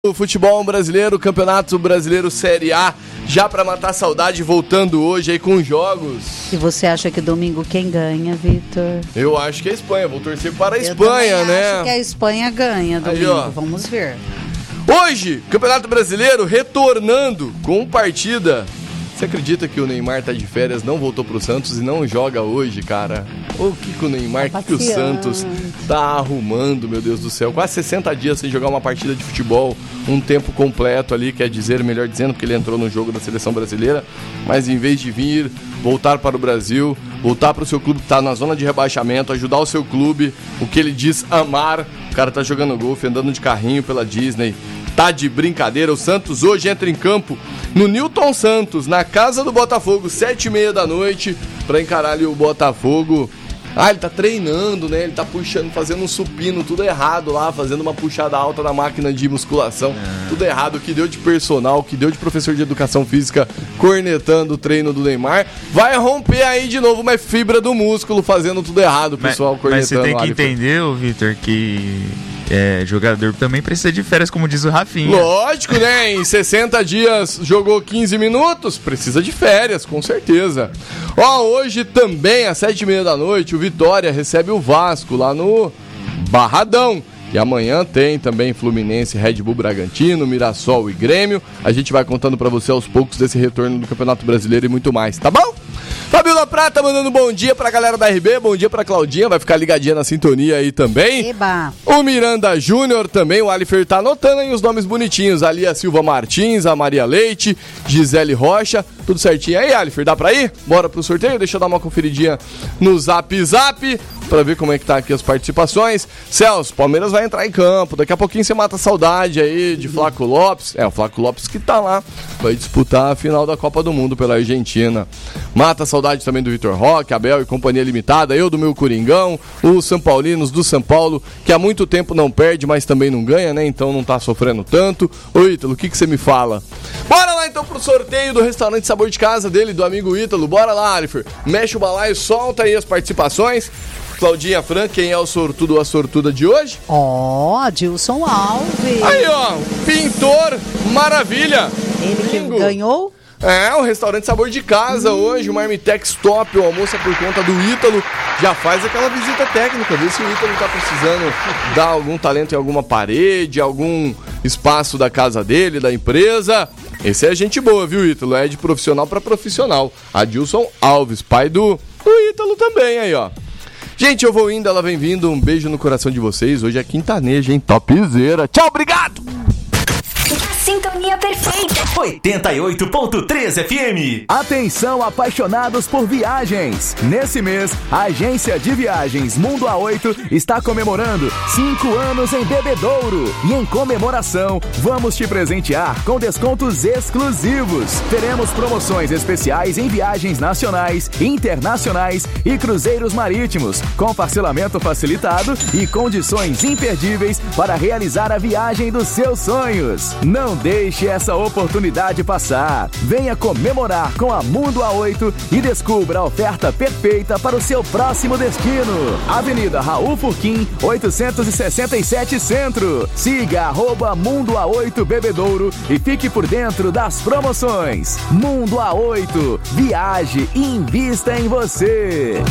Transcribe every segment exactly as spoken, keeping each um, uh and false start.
O futebol brasileiro, Campeonato Brasileiro Série A, já para matar a saudade, voltando hoje aí com jogos. E você acha que domingo quem ganha, Vitor? Eu acho que é a Espanha, vou torcer para a Eu Espanha, né? acho que a Espanha ganha domingo, aí, ó. Vamos ver. Hoje, Campeonato Brasileiro retornando com partida. Você acredita que o Neymar tá de férias, não voltou pro Santos e não joga hoje, cara? O que que o Neymar, o tá que, que o Santos tá arrumando, meu Deus do céu? Quase sessenta dias sem jogar uma partida de futebol, um tempo completo ali, quer dizer, melhor dizendo, porque ele entrou no jogo da Seleção Brasileira, mas em vez de vir, voltar para o Brasil, voltar para o seu clube que tá na zona de rebaixamento, ajudar o seu clube, o que ele diz amar, o cara tá jogando golfe, andando de carrinho pela Disney. Tá de brincadeira, o Santos hoje entra em campo no Newton Santos, na casa do Botafogo, sete e meia da noite, pra encarar ali o Botafogo. Ah, ele tá treinando, né? Ele tá puxando, fazendo um supino, tudo errado lá, fazendo uma puxada alta na máquina de musculação. Ah. Tudo errado, o que deu de personal, o que deu de professor de educação física cornetando o treino do Neymar. Vai romper aí de novo uma fibra do músculo, fazendo tudo errado, o pessoal mas, cornetando. Mas você tem que entender, Vitor, que... É, jogador também precisa de férias, como diz o Rafinha. Lógico, né? Em sessenta dias jogou quinze minutos, precisa de férias, com certeza. Ó, hoje também, às sete e meia da noite, o Vitória recebe o Vasco lá no Barradão. E amanhã tem também Fluminense, Red Bull Bragantino, Mirassol e Grêmio. A gente vai contando pra você aos poucos desse retorno do Campeonato Brasileiro e muito mais, tá bom? Fabiola Prata mandando bom dia pra galera da R B, bom dia pra Claudinha, vai ficar ligadinha na sintonia aí também. Eba. O Miranda Júnior também, o Alifer tá anotando aí os nomes bonitinhos, ali a Silva Martins, a Maria Leite, Gisele Rocha, tudo certinho aí, Alifer, dá pra ir? Bora pro sorteio, deixa eu dar uma conferidinha no Zap Zap, pra ver como é que tá aqui as participações. Celso, Palmeiras vai entrar em campo, daqui a pouquinho você mata a saudade aí de Flaco Lopes, é, o Flaco Lopes que tá lá, vai disputar a final da Copa do Mundo pela Argentina. Mata a saudade também do Vitor Roque, Abel e Companhia Limitada, eu do meu Coringão, os São Paulinos do São Paulo, que há muito tempo não perde, mas também não ganha, né? Então não tá sofrendo tanto. Ô Ítalo, o que que você me fala? Bora lá então pro sorteio do restaurante Sabor de Casa dele, do amigo Ítalo. Bora lá, Alifer. Mexe o balaio, solta aí as participações. Claudinha Fran, quem é o sortudo ou a sortuda de hoje? Ó, oh, Dilson Alves. Aí, ó, pintor, maravilha. Ele que Bingo. Ganhou? É, o restaurante Sabor de Casa hum. hoje, o Marmitex top, o almoço é por conta do Ítalo. Já faz aquela visita técnica, vê se o Ítalo tá precisando dar algum talento em alguma parede, algum espaço da casa dele, da empresa. Esse é gente boa, viu, Ítalo? É de profissional pra profissional. Adilson Alves, pai do, do Ítalo também, aí, ó. Gente, eu vou indo, ela vem vindo. Um beijo no coração de vocês. Hoje é quintaneja, hein? Topzera. Tchau, obrigado! Sintonia perfeita. oitenta e oito ponto três F M. Atenção, apaixonados por viagens. Nesse mês, a agência de viagens Mundo A oito está comemorando cinco anos em Bebedouro. E em comemoração, vamos te presentear com descontos exclusivos. Teremos promoções especiais em viagens nacionais, internacionais e cruzeiros marítimos, com parcelamento facilitado e condições imperdíveis para realizar a viagem dos seus sonhos. Não deixe essa oportunidade passar. Venha comemorar com a Mundo A oito e descubra a oferta perfeita para o seu próximo destino. Avenida Raul Furquim, oitocentos e sessenta e sete Centro. Siga arroba Mundo A oito Bebedouro e fique por dentro das promoções. Mundo A oito. Viaje e invista em você.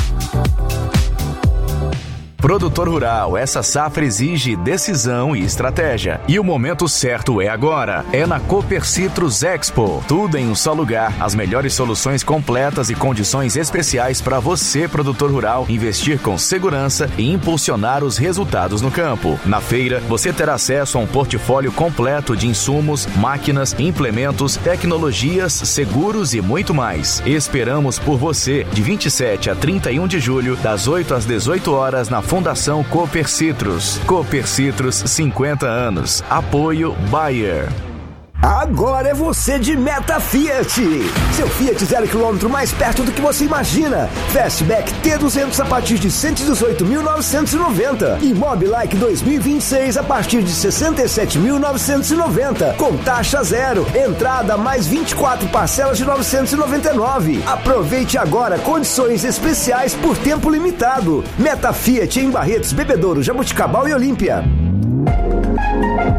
Produtor rural, essa safra exige decisão e estratégia. E o momento certo é agora. É na Cooper Citrus Expo. Tudo em um só lugar. As melhores soluções completas e condições especiais para você, produtor rural, investir com segurança e impulsionar os resultados no campo. Na feira, você terá acesso a um portfólio completo de insumos, máquinas, implementos, tecnologias, seguros e muito mais. Esperamos por você de vinte e sete a trinta e um de julho, das oito às dezoito horas, na Fundação Cooper Citrus. Cooper Citrus, cinquenta anos. Apoio Bayer. Agora é você de Meta Fiat. Seu Fiat zero quilômetro mais perto do que você imagina. Fastback T duzentos a partir de cento e dezoito mil novecentos e noventa. E Mobilike dois mil e vinte e seis a partir de sessenta e sete mil novecentos e noventa. Com taxa zero. Entrada mais vinte e quatro parcelas de novecentos e noventa e nove. Aproveite agora condições especiais por tempo limitado. Meta Fiat em Barretos, Bebedouro, Jabuticabal e Olímpia.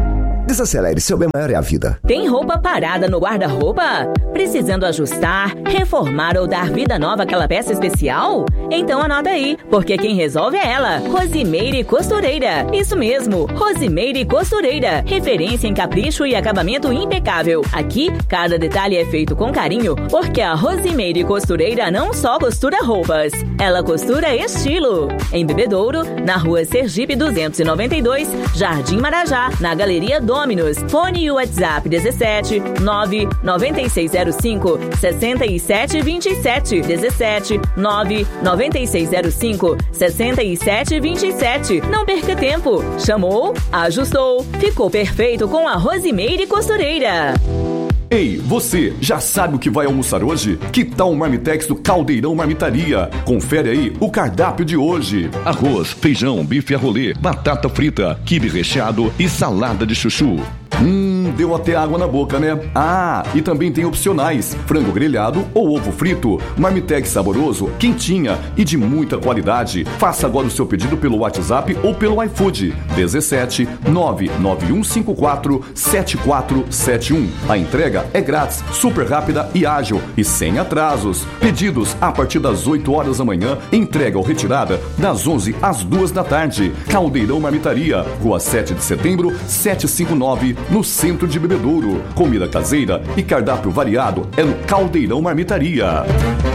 Desacelere, seu bem maior é a vida. Tem roupa parada no guarda-roupa? Precisando ajustar, reformar ou dar vida nova àquela peça especial? Então anota aí, porque quem resolve é ela, Rosimeire Costureira. Isso mesmo, Rosimeire Costureira. Referência em capricho e acabamento impecável. Aqui, cada detalhe é feito com carinho, porque a Rosimeire Costureira não só costura roupas, ela costura estilo. Em Bebedouro, na rua Sergipe duzentos e noventa e dois, Jardim Marajá, na Galeria Dominus. Fone e WhatsApp dezessete nove nove seis zero cinco seis sete dois sete dezessete nove nove seis zero cinco seis sete dois sete. Não perca tempo. Chamou, ajustou, ficou perfeito com a Rosimeire Costureira. Ei, você, já sabe o que vai almoçar hoje? Que tal um Marmitex do Caldeirão Marmitaria? Confere aí o cardápio de hoje. Arroz, feijão, bife a rolê, batata frita, quibe recheado e salada de chuchu. Hum, deu até água na boca, né? Ah, e também tem opcionais: frango grelhado ou ovo frito. Marmitex saboroso, quentinha e de muita qualidade. Faça agora o seu pedido pelo WhatsApp ou pelo iFood. dezessete nove nove um cinco quatro sete quatro sete um. A entrega é grátis, super rápida e ágil e sem atrasos. Pedidos a partir das oito horas da manhã, entrega ou retirada das onze às duas da tarde. Caldeirão Marmitaria, Rua sete de setembro, setecentos e cinquenta e nove, no centro de Bebedouro. Comida caseira e cardápio variado é no Caldeirão Marmitaria.